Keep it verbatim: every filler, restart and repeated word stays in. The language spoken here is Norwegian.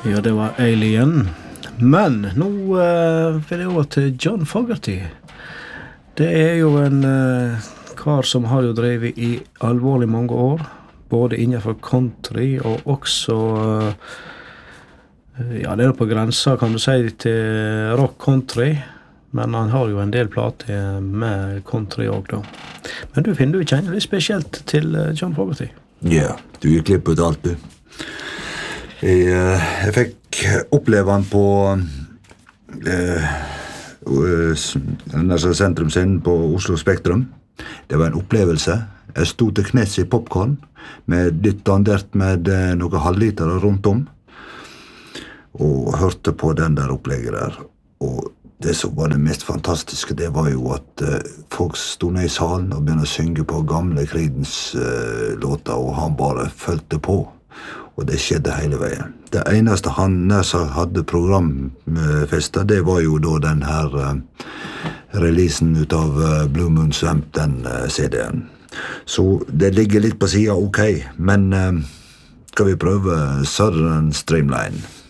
Ja, det var Alien. Men nå uh, vil jeg over til John Fogerty. Det er jo en uh, kar som har jo drevet i alvorlig mange år, både innenfor country og også, uh, ja, det er på grensa, kan du si, til rock country, men han har jo en del plater med country også da. Men du finner du kjenner litt spesielt til uh, John Fogerty. Ja, du gikk litt på et alt, du. Jeg, uh, jeg fikk oppleve han på uh, uh, sentrum sin på Oslo Spektrum. Det var en opplevelse. Jeg stod til knes i popcorn med dytt andert med uh, noen halvliter rundt om og hørte på den der opplegget der. Og det som var det mest fantastiske, det var jo at uh, folk stod ned i salen og begynte å synge på gamle Creedence-låter, uh, og han bare følte på. Og det skjedde hele veien. Det eneste han nærmest hadde programfester, det var jo da den her uh, releasen ut av uh, Blue Moon Swamp, den uh, C D-en. Så det ligger litt på siden, ok, men uh, skal vi prøve Southern Streamline?